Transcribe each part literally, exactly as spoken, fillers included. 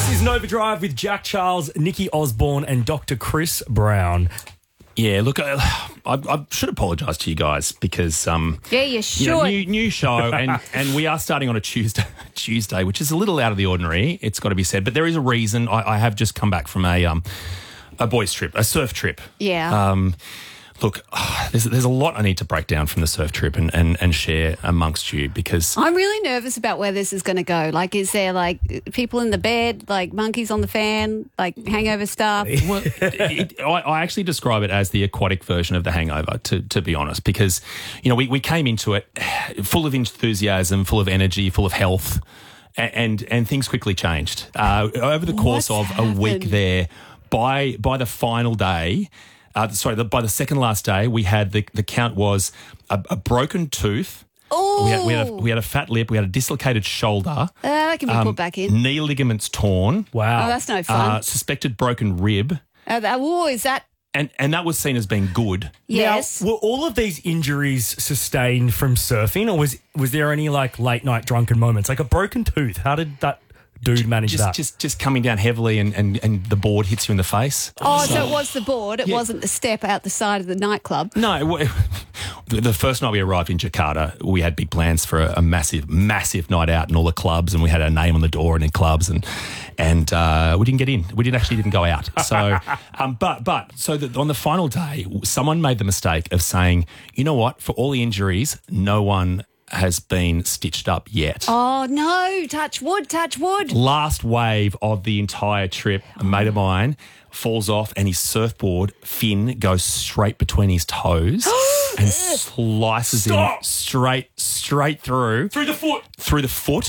This is Nova Drive with Jack Charles, Nikki Osborne and Doctor Chris Brown. Yeah, look, I, I, I should apologise to you guys because um, Yeah, you should. you know, new, new show and, and we are starting on a Tuesday, Tuesday, which is a little out of the ordinary. It's got to be said, but there is a reason. I, I have just come back from a um, a boys' trip, a surf trip. Yeah. Um, look, there's there's a lot I need to break down from the surf trip and, and, and share amongst you because I'm really nervous about where this is going to go. Like, is there, like, people in the bed, like monkeys on the fan, like hangover stuff? Well, it, I, I actually describe it as the aquatic version of The Hangover, to, to be honest, because, you know, we, we came into it full of enthusiasm, full of energy, full of health, and and, and things quickly changed. Uh, over the course What's of a week happened? there, by by the final day, uh, sorry, the, by the second last day, we had the, the count was a, a broken tooth. Oh, We had, we, had a, we had a fat lip. We had a dislocated shoulder. uh, that can be um, put back in. Knee ligaments torn. Wow. Oh, that's no fun. Uh, suspected broken rib. Uh, that, oh, is that? And and that was seen as being good. Yes. Now, were all of these injuries sustained from surfing, or was was there any like late night drunken moments, like a broken tooth? How did that dude manage Just that? just just coming down heavily and, and, and the board hits you in the face. Oh, so it was the board. It Yeah. wasn't the step out the side of the nightclub. No, it, wa- the the first night we arrived in Jakarta, we had big plans for a, a massive, massive night out in all the clubs, and we had our name on the door and in clubs, and and uh, we didn't get in. We didn't actually didn't go out. So, um, but but so that on the final day, someone made the mistake of saying, you know what, for all the injuries, no one has been stitched up yet. Oh, no. Touch wood, touch wood. Last wave of the entire trip, a mate of mine falls off and his surfboard fin goes straight between his toes and slices Stop. him straight straight through Through the foot. through the foot.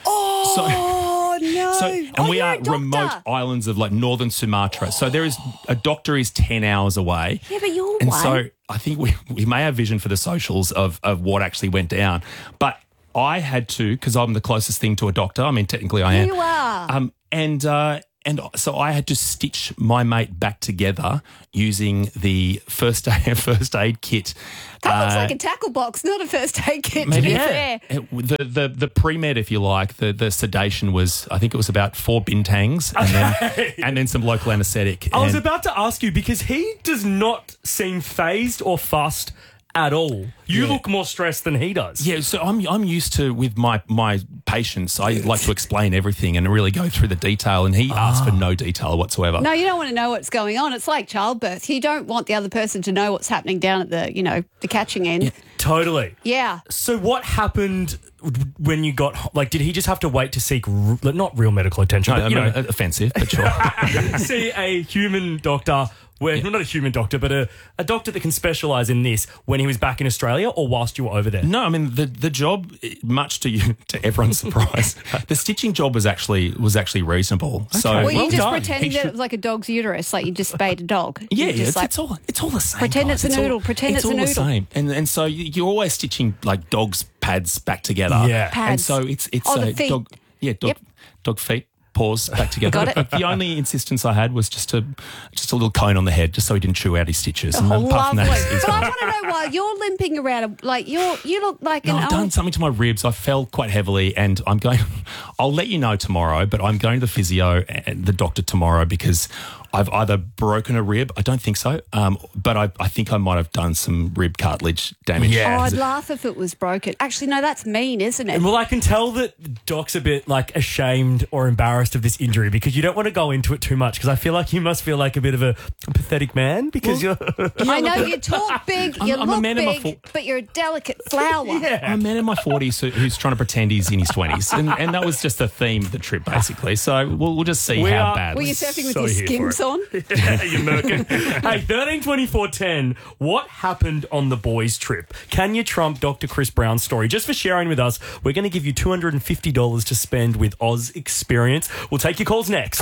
Oh, no. So, and oh, we you're are a doctor. remote islands of like northern Sumatra. So there is a doctor is ten hours away. Yeah, but you're And one. so I think we, we may have vision for the socials of, of what actually went down. But I had to, because I'm the closest thing to a doctor. I mean, technically I am. You are. Um, and uh, and so I had to stitch my mate back together using the first aid, first aid kit. That looks Uh, like a tackle box, not a first aid kit, to Maybe be yeah. fair. It- the the the pre med, if you like, the the sedation was, I think it was about four bintangs and then and then some local anaesthetic. I was And- about to ask you because he does not seem phased or fussed at all. You Yeah. look more stressed than he does. Yeah, so I'm I'm used to with my my patients. I like to explain everything and really go through the detail, and he asked for no detail whatsoever. No, you don't want to know what's going on. It's like childbirth. You don't want the other person to know what's happening down at the, you know, the catching end. Totally. Yeah. So what happened when you got, like, did he just have to wait to seek, r- like, not real medical attention, No, but, I you mean, know, offensive, but sure. see a human doctor, where, well, not a human doctor, but a, a doctor that can specialise in this when he was back in Australia or whilst you were over there? No, I mean the the job, much to you to everyone's surprise, the stitching job was actually was actually reasonable. So Well, well you just done. pretending He that should- it was like a dog's uterus, like you just spayed a dog. Yeah, You just it's, like, it's all it's all the same. Pretend guys. it's a all- noodle, pretend it's a all the noodle. same. And and so you- you're always stitching like dogs' pads back together. Yeah. and Pads. so it's it's Oh, the a feet. dog. Yeah, dog Yep. dog feet. Paws back together. Got it. But the only insistence I had was just a just a little cone on the head, just so he didn't chew out his stitches. And Oh, apart from lovely. that, he's But I fine. want to know why you're limping around. Like you're, you look like No, an I've done old. something to my ribs. I fell quite heavily, and I'm going. I'll let you know tomorrow, but I'm going to the physio and the doctor tomorrow because I've either broken a rib. I don't think so, um, but I, I think I might have done some rib cartilage damage. Yeah. Oh, I'd laugh if it was broken. Actually, no, that's mean, isn't it? Well, I can tell that Doc's a bit like ashamed or embarrassed of this injury because you don't want to go into it too much because I feel like you must feel like a bit of a pathetic man because you're... I know you talk big, you I'm- I'm a look man in my big, full- but you're a delicate flower. I'm a man in my forties who, who's trying to pretend he's in his twenties, and, and that was just the theme of the trip, basically. So we'll, we'll just see We how are- bad. Were you surfing with So your here for skims it. on? You're murking. Hey, thirteen twenty-four ten, what happened on the boys' trip? Can you trump Doctor Chris Brown's story? Just for sharing with us, we're going to give you two hundred fifty dollars to spend with Oz Experience. We'll take your calls next.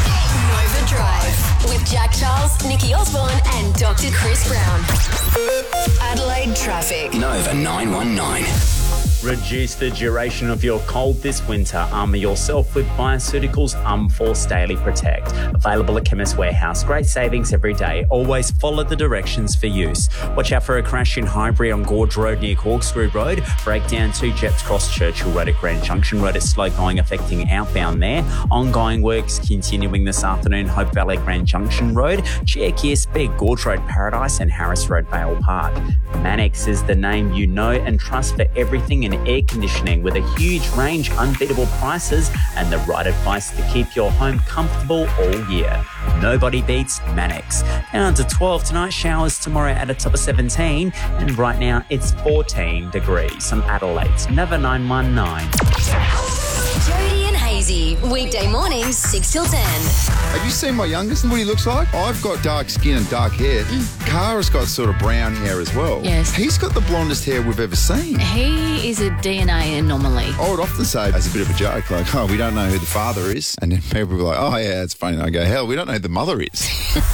Nova Drive with Jack Charles, Nikki Osborne, and Doctor Chris Brown. Adelaide traffic. Nova nine one nine. Reduce the duration of your cold this winter. Armour yourself with Bioceuticals Umforce Daily Protect. Available at Chemist Warehouse. Great savings every day. Always follow the directions for use. Watch out for a crash in Highbury on Gorge Road near Corkscrew Road. Breakdown to Jets Cross Churchill Road at Grand Junction Road is slow going, affecting outbound there. Ongoing works continuing this afternoon. Hope Valley Grand Junction Road. Check Gear Speed, Gorge Road Paradise and Harris Road Vale Park. Manix is the name you know and trust for everything in air conditioning, with a huge range, unbeatable prices and the right advice to keep your home comfortable all year. Nobody beats Manix. Down to twelve tonight, showers tomorrow at a top of seventeen, and right now it's fourteen degrees on Adelaide's Nova nine one nine. Jody and Hazy, weekday mornings six till ten. Have you seen my youngest and what he looks like? I've got dark skin and dark hair. Mm. Kara's got sort of brown hair as well. Yes. He's got the blondest hair we've ever seen. He is a D N A anomaly. I would often say, as a bit of a joke, like, oh, we don't know who the father is. And then people will be like, oh, yeah, it's funny. And I go, hell, we don't know who the mother is.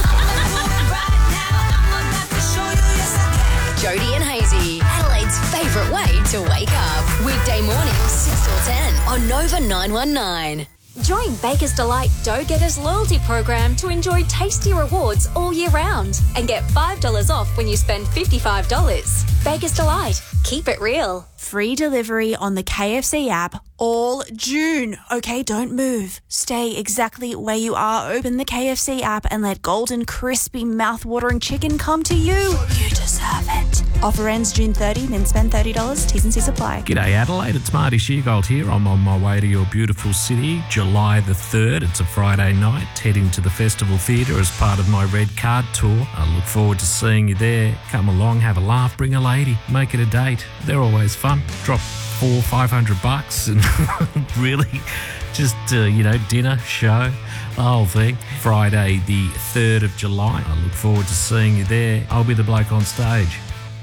Jody and Hazy, Adelaide's favourite way to wake up. Weekday mornings six till ten on Nova nine one nine. Join Baker's Delight Dough Getters loyalty program to enjoy tasty rewards all year round and get five dollars off when you spend fifty-five dollars. Baker's Delight. Keep it real. Free delivery on the K F C app all June. Okay, don't move. Stay exactly where you are. Open the K F C app and let golden, crispy, mouth-watering chicken come to you. You deserve it. Offer ends June thirtieth, then spend thirty dollars. T's and C's apply. G'day Adelaide, it's Marty Sheargold here. I'm on my way to your beautiful city, July the third. It's a Friday night, heading to the Festival Theatre as part of my Red Card tour. I look forward to seeing you there. Come along, have a laugh, bring a lady, make it a date. They're always fun. Drop four, five hundred bucks and really just, uh, you know, dinner, show, the whole thing. Friday the third of July. I look forward to seeing you there. I'll be the bloke on stage.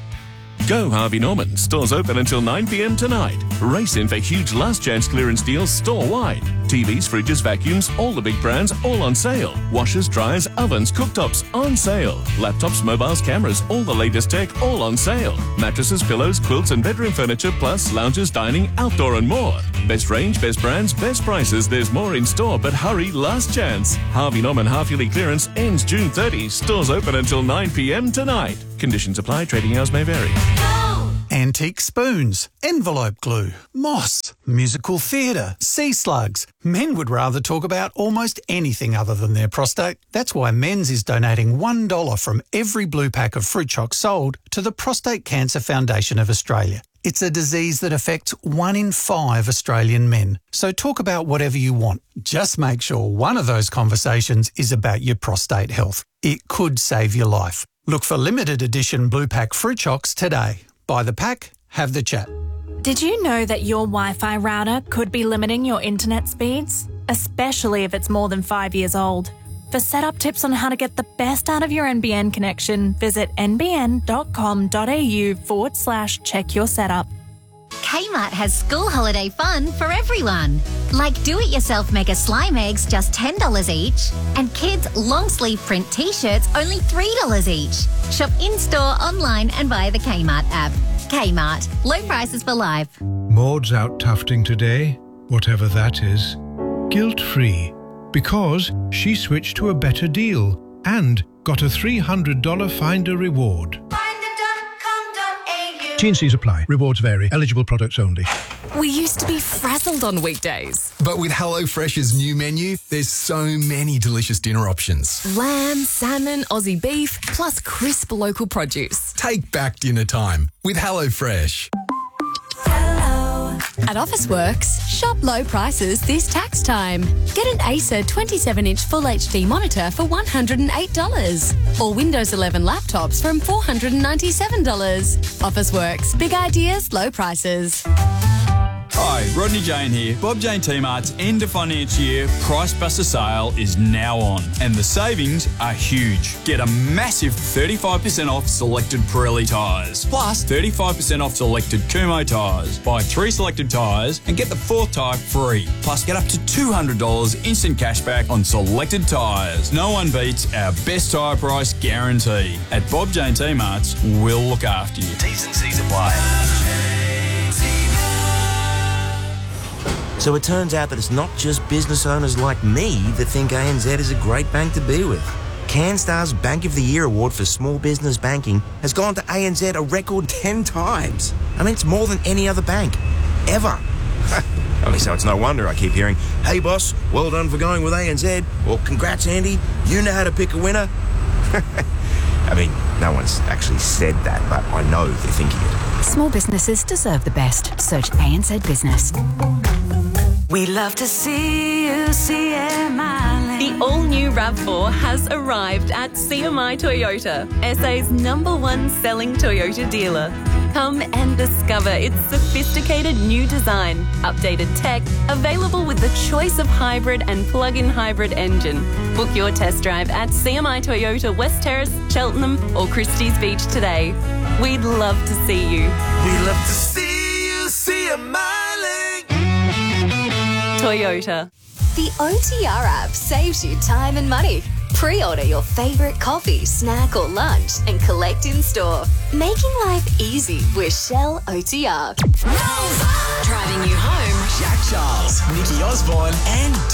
Go Harvey Norman. Stores open until nine p.m. tonight. Race in for huge last chance clearance deals store-wide. T Vs, fridges, vacuums, all the big brands, all on sale. Washers, dryers, ovens, cooktops, on sale. Laptops, mobiles, cameras, all the latest tech, all on sale. Mattresses, pillows, quilts and bedroom furniture, plus lounges, dining, outdoor and more. Best range, best brands, best prices. There's more in store, but hurry, last chance. Harvey Norman half-yearly clearance ends June thirtieth. Stores open until nine p.m. tonight. Conditions apply. Trading hours may vary. Antique spoons, envelope glue, moss, musical theatre, sea slugs. Men would rather talk about almost anything other than their prostate. That's why Men's is donating one dollar from every blue pack of Fruit Choc sold to the Prostate Cancer Foundation of Australia. It's a disease that affects one in five Australian men. So talk about whatever you want. Just make sure one of those conversations is about your prostate health. It could save your life. Look for limited edition blue pack Fruit Chocs today. Buy the pack, have the chat. Did you know that your Wi-Fi router could be limiting your internet speeds? Especially if it's more than five years old. For setup tips on how to get the best out of your N B N connection, visit nbn.com.au forward slash check your setup. Kmart has school holiday fun for everyone. Like do-it-yourself mega slime eggs, just ten dollars each. And kids' long-sleeve print T-shirts, only three dollars each. Shop in-store, online and via the Kmart app. Kmart. Low prices for life. Maud's out tufting today, whatever that is. Guilt-free. Because she switched to a better deal and got a three hundred dollars Finder reward. T and C's apply. Rewards vary. Eligible products only. We used to be frazzled on weekdays. But with HelloFresh's new menu, there's so many delicious dinner options. Lamb, salmon, Aussie beef, plus crisp local produce. Take back dinner time with HelloFresh. At Officeworks, shop low prices this tax time. Get an Acer twenty-seven inch Full H D monitor for one hundred eight dollars or Windows eleven laptops from four hundred ninety-seven dollars. Officeworks, big ideas, low prices. Hi, Rodney Jane here. Bob Jane T-Mart's end of financial year Price Buster sale is now on and the savings are huge. Get a massive thirty-five percent off selected Pirelli tyres, plus thirty-five percent off selected Kumho tyres. Buy three selected tyres and get the fourth tyre free. Plus get up to two hundred dollars instant cashback on selected tyres. No one beats our best tyre price guarantee. At Bob Jane T-Mart's, we'll look after you. T's and C's apply. So it turns out that it's not just business owners like me that think A N Z is a great bank to be with. CanStar's Bank of the Year award for small business banking has gone to A N Z a record ten times. I mean, it's more than any other bank, ever. I mean, so it's no wonder I keep hearing, "Hey boss, well done for going with A N Z," or "Congrats Andy, you know how to pick a winner." I mean, no one's actually said that, but I know they're thinking it. Small businesses deserve the best. Search A N Z Business. We love to see you, C M I. The all-new RAV four has arrived at C M I Toyota, S A's number one selling Toyota dealer. Come and discover its sophisticated new design, updated tech, available with the choice of hybrid and plug-in hybrid engine. Book your test drive at C M I Toyota West Terrace, Cheltenham or Christie's Beach today. We'd love to see you. We love to see you, C M I. Toyota. The O T R app saves you time and money. Pre-order your favourite coffee, snack or lunch and collect in store. Making life easy with Shell O T R. Driving you home, Jack Charles, Nikki Osborne and